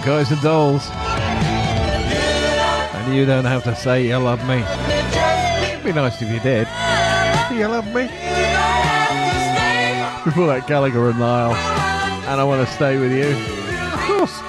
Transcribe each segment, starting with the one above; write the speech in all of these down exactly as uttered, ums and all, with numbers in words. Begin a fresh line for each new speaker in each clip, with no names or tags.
Guys and Dolls. And you don't have to say you love me. It'd be nice if you did. Do you love me? Before that, Gallagher and Lyle. And I want to stay with you. Of course.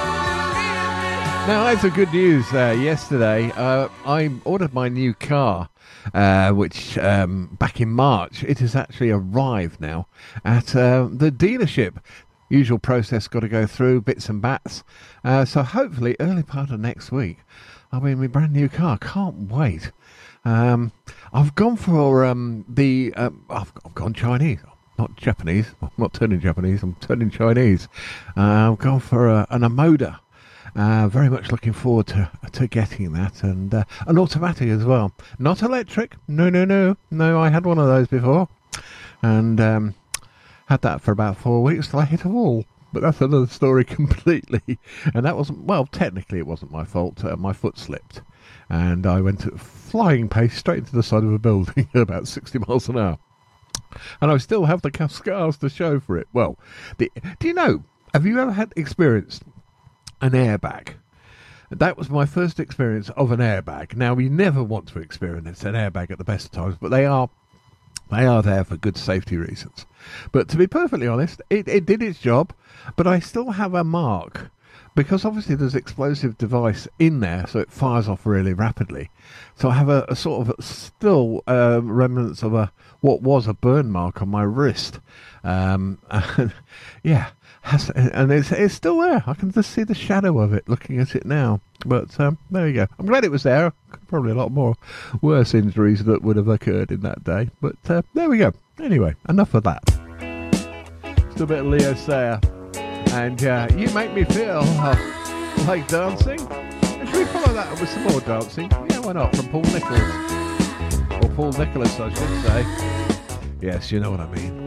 Now, I had some good news uh, yesterday. Uh, I ordered my new car, uh, which um, back in March. It has actually arrived now at uh, the dealership. Usual process got to go through, bits and bats. Uh, so hopefully, early part of next week, I'll be in my brand new car. Can't wait. Um, I've gone for um, the... Um, I've, I've gone Chinese. Not Japanese. I'm not turning Japanese. I'm turning Chinese. Uh, I've gone for a, an Omoda. Uh, very much looking forward to to getting that, and uh, an automatic as well. Not electric. No, no, no, no. I had one of those before, and um, had that for about four weeks till I hit a wall. But that's another story completely. And that wasn't, well, technically it wasn't my fault. Uh, my foot slipped, and I went at flying pace straight into the side of a building at about sixty miles an hour. And I still have the scars to show for it. Well, the, do you know? Have you ever had experienced an airbag? That was my first experience of an airbag. Now, you never want to experience an airbag at the best of times, but they are they are there for good safety reasons. But to be perfectly honest, it, it did its job, but I still have a mark, because obviously there's explosive device in there, so it fires off really rapidly. So I have a, a sort of still uh, remnants of a what was a burn mark on my wrist. Um, and, yeah. Has, and it's, it's still there. I can just see the shadow of it looking at it now. But um, there you go. I'm glad it was there. Probably a lot more worse injuries that would have occurred in that day. But uh, there we go. Anyway, enough of that. Just a bit of Leo Sayer. And uh, You Make Me Feel uh, Like Dancing. Should we follow that up with some more dancing? Yeah, why not? From Paul Nicholas. Or Paul Nicholas, I should say. Yes, you know what I mean.